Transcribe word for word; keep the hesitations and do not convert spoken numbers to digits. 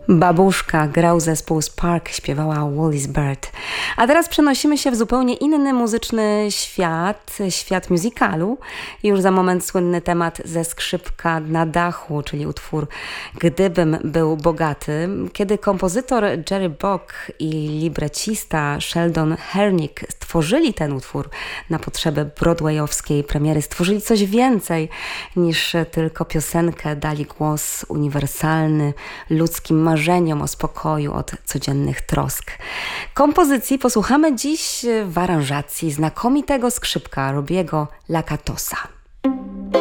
Babuszka grał zespół Spark, śpiewała Wallis Bird. A teraz przenosimy się w zupełnie inny muzyczny świat, świat musicalu. I już za moment słynny temat ze Skrzypka na dachu, czyli utwór Gdybym był bogaty. Kiedy kompozytor Jerry Bock i librecista Sheldon Hernick stworzyli ten utwór na potrzeby broadwayowskiej premiery, stworzyli coś więcej niż tylko piosenkę, dali głos uniwersalny ludzkim marzeniom o spokoju od codziennych trosk. Kompozycji posłuchamy dziś w aranżacji znakomitego skrzypka Robiego Lakatosa.